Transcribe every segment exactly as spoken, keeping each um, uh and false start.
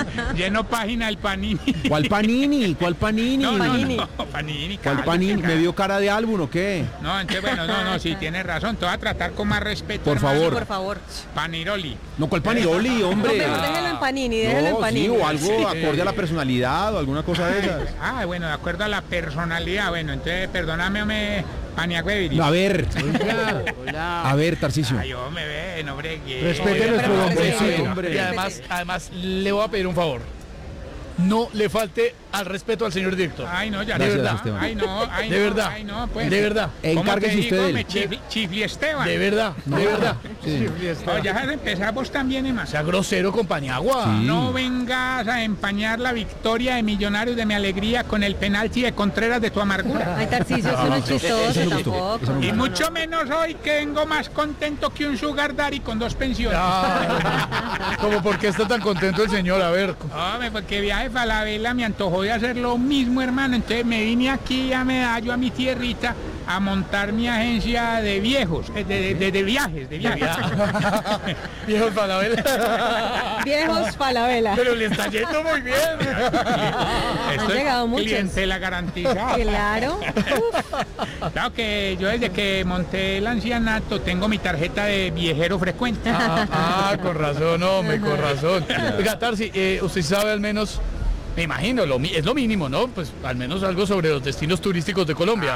lleno página del Panini. ¿Cuál Panini? ¿Cuál Panini? No, no, Panini. no, Panini. ¿Cuál cálmate, Panini? ¿Me cálmate. vio cara de álbum o qué? No, entonces, bueno, no, no, sí, tienes razón. Te voy a tratar con más respeto. Por hermano. favor. Por favor. Paniroli. No, ¿cuál Paniroli, hombre? No, mejor déjelo en Panini, déjelo en No, Panini. sí, o algo acorde a la personalidad o alguna cosa de esas. Ah, bueno, de acuerdo a la personalidad. Bueno, entonces, perdóname, me Paniagüeviri. No, a ver, Hola, hola. a ver, Tarcisio. Ay, yo me ve, no bregué. Respete Oye, nuestro pero nombrecito. respete, hombre. Y además, además, le voy a pedir un favor. No le falte al respeto al señor director. Ay, no, ya Gracias, de verdad. Esteban. Ay, no, ay, De no, verdad. Ay, no, pues. De verdad. ¿Cómo Encárguese te usted digo? de él. Me chifli, chifli Esteban. De verdad, de verdad. Sí. No, ya has empezado vos también, Emma. Sea grosero con Paniagua. Sí. No vengas a empañar la victoria de Millonarios de mi alegría con el penalti de Contreras de tu amargura. Ay, Tarcisio, eso no es chistoso Eso no gustó, tampoco. eso no Y gustó. mucho menos hoy que vengo más contento que un sugar daddy con dos pensiones. Ah, como por qué está tan contento el señor, a ver. Hombre, porque viaje Falabella me antojó de hacer lo mismo, hermano. Entonces me vine aquí a Medallo, a mi tierrita, a montar mi agencia de viejos, eh, de, de- de viajes, de viajes. Viejos Falabella. Viejos Falabella. Pero le está yendo muy bien. Esto es llegado muchos. clientela garantizada. Claro. Claro que yo desde que monté el ancianato tengo mi tarjeta de viajero frecuente. Ah, ah, con razón, hombre, con razón. Oiga, Tarsi, eh, usted sabe al menos, me imagino, lo, mi- es lo mínimo, ¿no? Pues al menos algo sobre los destinos turísticos de Colombia.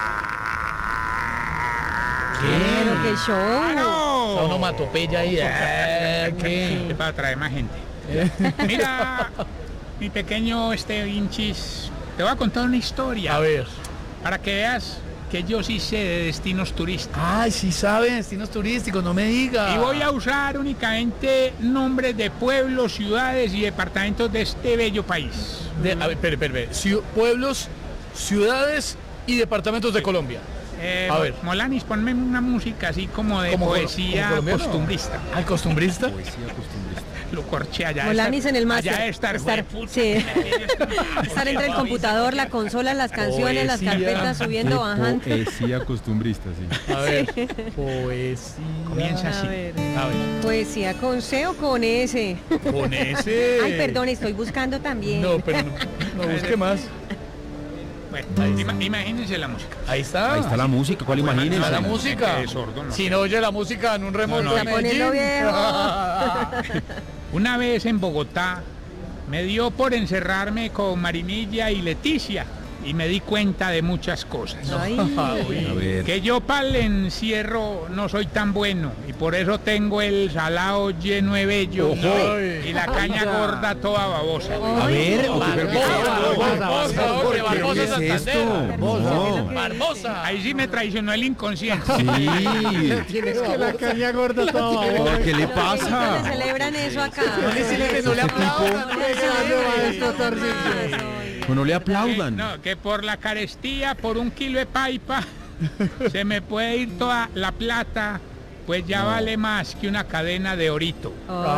Pero qué show. ¡Claro! Una onomatopeya ahí. eh, ¿qué? Para traer más gente. Mira, mi pequeño este Vinchis, te voy a contar una historia A ver. para que veas que yo sí sé de destinos turísticos. Ay, sí sabe, destinos turísticos, no me diga. Y voy a usar únicamente nombres de pueblos, ciudades y departamentos de este bello país. De- a ver, espere, espere, espere. Ciu- pueblos, ciudades y departamentos de Colombia. Eh, A ver. Molanis, ponme una música así como de ¿Como- poesía como colombiano? costumbrista. ¿Al costumbrista? Lo corché allá. de Molanis estar- en el máster. Allá de estar, Estar- jueputa, sí. que me tienes- Estar entre el computador, la consola, las canciones, las Poesía. carpetas, subiendo, bajando. Poesía costumbrista, sí. A ver. Poesía. Comienza así. A ver. A ver. Poesía con C o con S. Con ese. Ay, perdón, estoy buscando también. No, pero no, no busque más. Bueno, ima- imagínense la música. Ahí está. Ahí está la música, ¿cuál imagínense? Está la música. Es sordo, no. Si no oye la música en un remolque No, no, a Está poniendo Medellín. Una vez en Bogotá me dio por encerrarme con Marinilla y Leticia y me di cuenta de muchas cosas. Ay. Uy. A ver. Que yo para el encierro no soy tan bueno y por eso tengo el salado lleno de vello Ojo. y la caña gorda toda babosa. A ver, o- pero ¿qué- Barbosa, hombre, Barbosa ¿qué es Santander. esto? No. Barbosa. Ahí sí me traicionó el inconsciente. Sí. Tienes que la caña gorda toda Oh, ¿Qué le Ellos pasa? le celebran eso acá. No le sirve, no le aplaudan. No le celebran esto, Tarcisio. Bueno, le Eh, aplaudan. no, que por la carestía, por un kilo de paipa, se me puede ir toda la plata, pues ya vale más que una cadena de orito.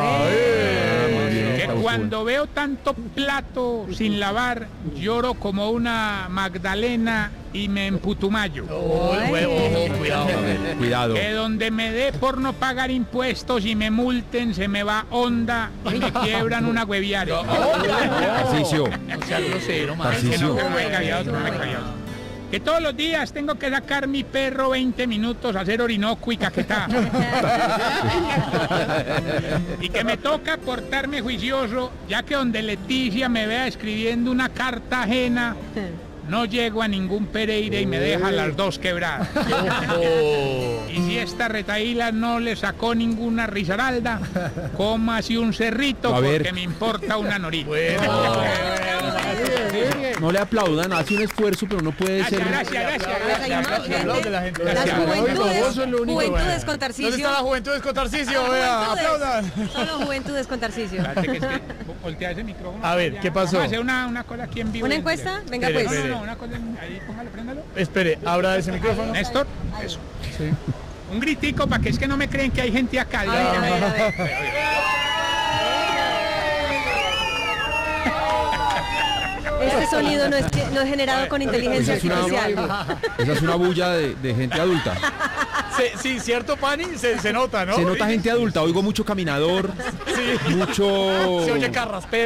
Que cuando veo tanto plato sin lavar, lloro como una Magdalena y me emputumayo. Uy, huevo, cuidado. Cuidado. Que donde me dé por no pagar impuestos y me multen, se me va onda y me quiebran una hueviaria. Tarcisio. No sea grosero, man. Tarcisio. Que no me callado, no me callado. Que todos los días tengo que sacar mi perro veinte minutos a hacer orinoco y caquetá. Y que me toca portarme juicioso, ya que donde Leticia me vea escribiendo una carta ajena, no llego a ningún Pereira y me deja las dos quebradas. Ojo. Y si esta retaíla no le sacó ninguna risaralda, coma así un cerrito A ver. porque me importa una norita. No le aplaudan, hace un esfuerzo, pero no puede ser. Gracias, gracias, gracias, Pues hay gracias. más gente. aplaude la gente. Las Gracias. juventudes, Famoso es lo único, juventudes bueno. con ¿Dónde Tarcisio. está la juventud con Tarcisio? Vea, Juventudes. aplaudan. Solo juventudes con Tarcisio. Espérate que es que voltea ese micrófono. A ver, Ya. ¿qué pasó? Vamos a hacer una, una cosa aquí en vivo. ¿Una encuesta? Venga Espere, pues. No, no, espere. no, una cosa. en- Ahí, póngalo, préndalo. Espere, abra ese micrófono. Néstor, eso. Un gritico para que es que no me creen que hay gente acá. A ver, a ver, a ver. Este sonido no es, que- no es generado con inteligencia Esa es una, artificial. esa es una bulla de, de gente adulta. Se- sí, cierto, Pani, se, se nota, ¿no? Se nota gente adulta, oigo mucho caminador, Sí. mucho... Se oye carraspeo.